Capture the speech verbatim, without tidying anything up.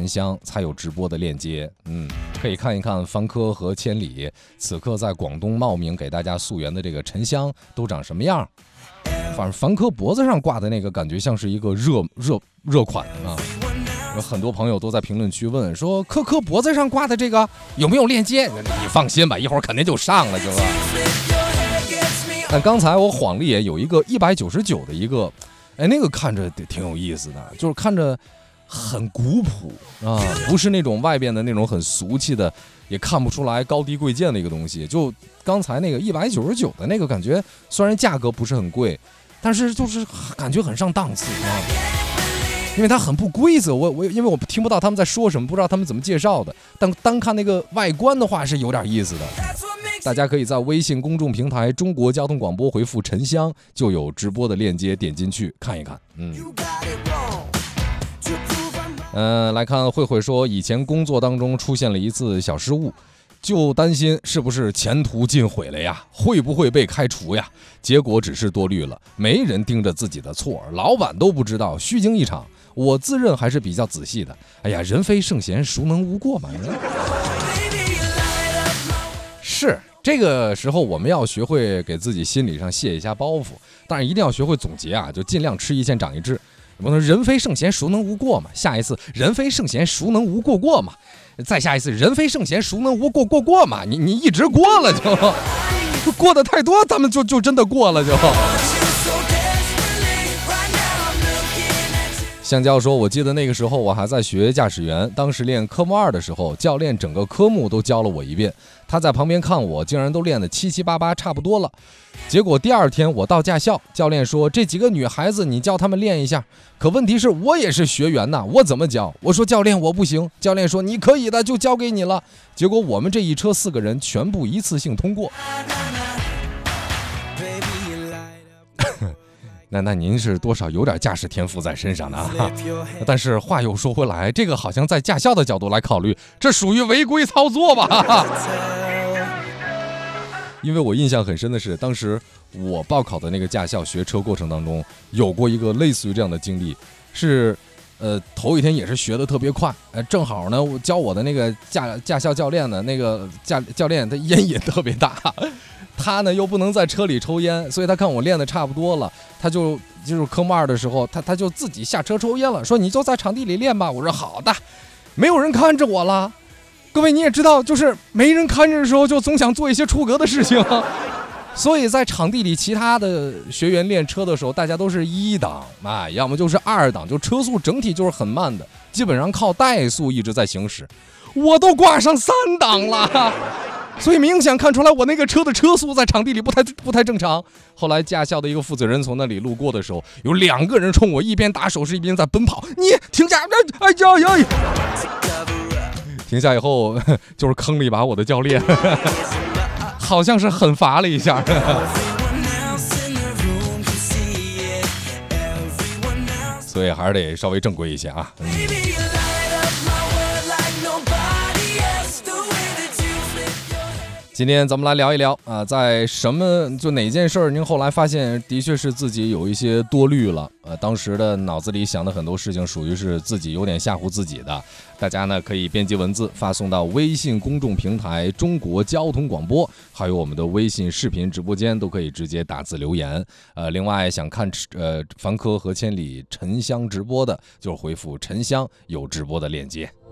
沉香才有直播的链接。嗯，可以看一看凡科和千里此刻在广东茂名给大家溯源的这个沉香都长什么样。反正凡科脖子上挂的那个感觉像是一个热热热款啊。有很多朋友都在评论区问说，科科脖子上挂的这个有没有链接？你放心吧，一会儿肯定就上了，就是。但刚才我晃了眼，有一个一百九十九的一个，哎，那个看着挺有意思的，就是看着很古朴啊，不是那种外边的那种很俗气的，也看不出来高低贵贱的一个东西。就刚才那个一百九十九的那个感觉，虽然价格不是很贵，但是就是感觉很上档次啊。因为它很不规则，我我因为我听不到他们在说什么，不知道他们怎么介绍的，但单看那个外观的话是有点意思的。大家可以在微信公众平台中国交通广播回复沉香，就有直播的链接，点进去看一看。嗯，呃，来看慧慧说，以前工作当中出现了一次小失误，就担心是不是前途尽毁了呀，会不会被开除呀？结果只是多虑了，没人盯着自己的错，老板都不知道，虚惊一场。我自认还是比较仔细的。哎呀，人非圣贤，孰能无过嘛？是，这个时候我们要学会给自己心理上卸一下包袱，但是一定要学会总结啊，就尽量吃一堑长一智。不能人非圣贤，孰能无过嘛？下一次人非圣贤，孰能无过过嘛？再下一次人非圣贤，孰能无过过过嘛？你你一直过了就过得太多，咱们就就真的过了就。香蕉说，我记得那个时候我还在学驾驶员，当时练科目二的时候，教练整个科目都教了我一遍，他在旁边看我，竟然都练得七七八八差不多了。结果第二天我到驾校，教练说，这几个女孩子你教她们练一下。可问题是我也是学员呐，我怎么教？我说教练我不行，教练说你可以的，就交给你了。结果我们这一车四个人全部一次性通过。那那您是多少有点驾驶天赋在身上的啊？但是话又说回来，这个好像在驾校的角度来考虑，这属于违规操作吧？因为我印象很深的是，当时我报考的那个驾校学车过程当中，有过一个类似于这样的经历，是呃头一天也是学的特别快，呃正好呢教我的那个驾驾校教练呢，那个驾教练他烟瘾特别大。他呢又不能在车里抽烟，所以他看我练的差不多了，他就就是科目二的时候，他他就自己下车抽烟了，说你就在场地里练吧。我说好的，没有人看着我了。各位你也知道，就是没人看着的时候，就总想做一些出格的事情。所以在场地里，其他的学员练车的时候，大家都是一档啊，要么就是二档，就车速整体就是很慢的，基本上靠怠速一直在行驶。我都挂上三档了。所以明显看出来我那个车的车速在场地里不太不太正常。后来驾校的一个负责人从那里路过的时候，有两个人冲我一边打手势一边在奔跑，你停下！哎呀呀！停下以后就是坑了一把我的教练，好像是狠罚了一下。所以还是得稍微正规一些啊。嗯今天咱们来聊一聊啊，在什么就哪件事儿，您后来发现的确是自己有一些多虑了，呃，当时的脑子里想的很多事情属于是自己有点吓唬自己的。大家呢可以编辑文字发送到微信公众平台中国交通广播，还有我们的微信视频直播间都可以直接打字留言。呃，另外想看呃凡科和千里沉香直播的，就回复沉香，有直播的链接。